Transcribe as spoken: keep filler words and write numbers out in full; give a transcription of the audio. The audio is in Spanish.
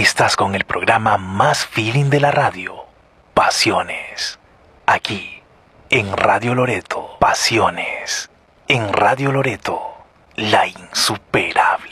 Estás con el programa más feeling de la radio, Pasiones. Aquí, en Radio Loreto. Pasiones. En Radio Loreto, la insuperable.